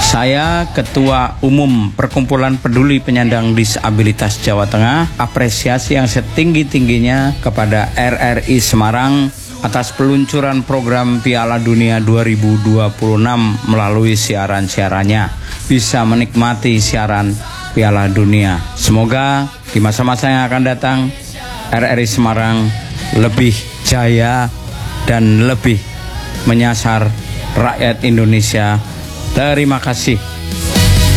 Saya Ketua Umum Perkumpulan Peduli Penyandang Disabilitas Jawa Tengah, apresiasi yang setinggi-tingginya kepada RRI Semarang atas peluncuran program Piala Dunia 2026 melalui siaran-siarannya. Bisa menikmati siaran Piala Dunia. Semoga di masa-masa yang akan datang RRI Semarang lebih jaya dan lebih menyasar rakyat Indonesia. Terima kasih.